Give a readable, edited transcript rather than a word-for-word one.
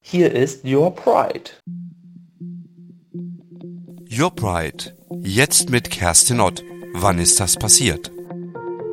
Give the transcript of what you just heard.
Hier ist Your Pride. Your Pride. Jetzt mit Kerstin Ott. Wann ist das passiert?